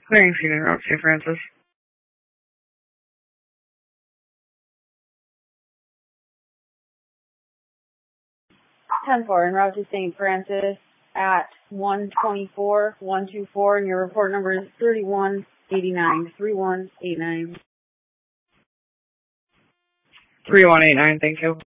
Clearing Scene Route, St. Francis. 10-4, en route to St. Francis at 124, and your report number is 3189. 3189. 3189, thank you.